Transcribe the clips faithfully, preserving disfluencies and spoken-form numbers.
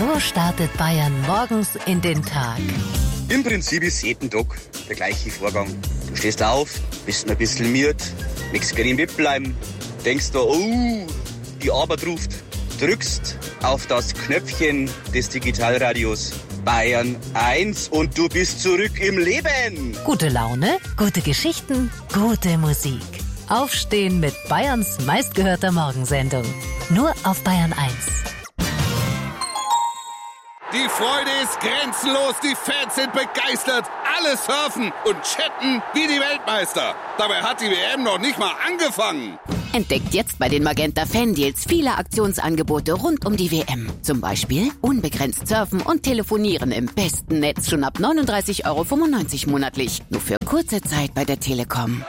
So startet Bayern morgens in den Tag. Im Prinzip ist jeden Tag der gleiche Vorgang. Du stehst auf, bist ein bisschen müde, nichts gegen im Bett bleiben, denkst du, oh, die Arbeit ruft, drückst auf das Knöpfchen des Digitalradios Bayern eins und du bist zurück im Leben. Gute Laune, gute Geschichten, gute Musik. Aufstehen mit Bayerns meistgehörter Morgensendung. Nur auf Bayern eins. Die Freude ist grenzenlos, die Fans sind begeistert. Alle surfen und chatten wie die Weltmeister. Dabei hat die W M noch nicht mal angefangen. Entdeckt jetzt bei den Magenta Fan Deals viele Aktionsangebote rund um die W M. Zum Beispiel unbegrenzt surfen und telefonieren im besten Netz schon ab neununddreißig Euro fünfundneunzig monatlich. Nur für kurze Zeit bei der Telekom.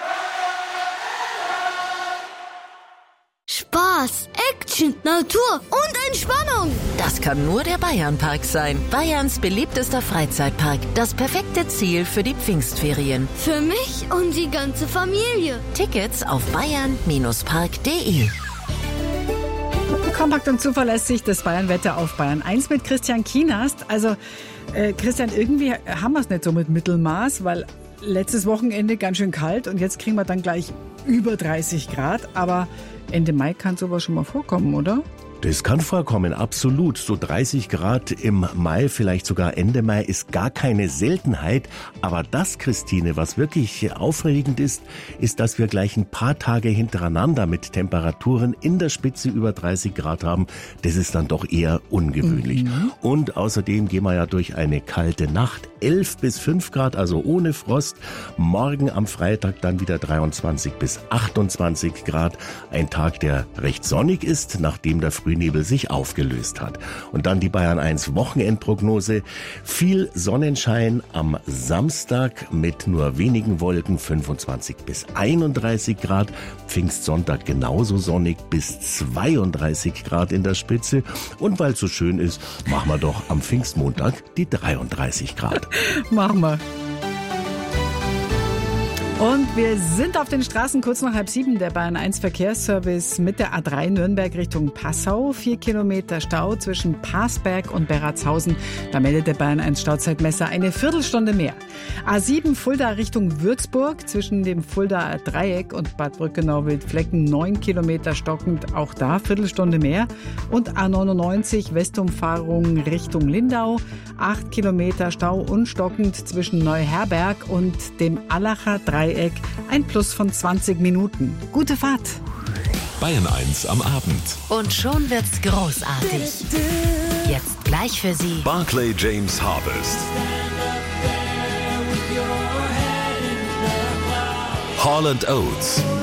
Spaß, Action, Natur und Entspannung. Das kann nur der Bayernpark sein. Bayerns beliebtester Freizeitpark. Das perfekte Ziel für die Pfingstferien. Für mich und die ganze Familie. Tickets auf bayern Park punkt de. Kompakt und zuverlässig das Bayernwetter auf Bayern eins mit Christian Kienast. Also, äh, Christian, irgendwie haben wir es nicht so mit Mittelmaß, weil letztes Wochenende ganz schön kalt und jetzt kriegen wir dann gleich über dreißig Grad. Aber Ende Mai kann sowas schon mal vorkommen, oder? Das kann vorkommen, absolut. So dreißig Grad im Mai, vielleicht sogar Ende Mai, ist gar keine Seltenheit. Aber das, Christine, was wirklich aufregend ist, ist, dass wir gleich ein paar Tage hintereinander mit Temperaturen in der Spitze über dreißig Grad haben. Das ist dann doch eher ungewöhnlich. Mhm. Und außerdem gehen wir ja durch eine kalte Nacht. elf bis fünf Grad, also ohne Frost. Morgen am Freitag dann wieder dreiundzwanzig bis achtundzwanzig Grad. Ein Tag, der recht sonnig ist, nachdem der Frühnebel sich aufgelöst hat. Und dann die Bayern eins Wochenendprognose. Viel Sonnenschein am Samstag mit nur wenigen Wolken, fünfundzwanzig bis einunddreißig Grad. Pfingstsonntag genauso sonnig bis zweiunddreißig Grad in der Spitze. Und weil es so schön ist, machen wir doch am Pfingstmontag die dreiunddreißig Grad. Machen wir. Und wir sind auf den Straßen kurz nach halb sieben. Der Bayern eins Verkehrsservice mit der A drei Nürnberg Richtung Passau. Vier Kilometer Stau zwischen Parsberg und Beratshausen. Da meldet der Bayern eins Stauzeitmesser eine Viertelstunde mehr. A sieben Fulda Richtung Würzburg zwischen dem Fuldaer Dreieck und Bad Brückenau-Wildflecken. Neun Kilometer stockend, auch da Viertelstunde mehr. Und A neunundneunzig Westumfahrung Richtung Lindau. Acht Kilometer Stau und stockend zwischen Neuherberg und dem Allacher Dreieck. Ein Plus von zwanzig Minuten. Gute Fahrt. Bayern eins am Abend. Und schon wird's großartig. Jetzt gleich für Sie Barclay James Harvest. Hall and Oates.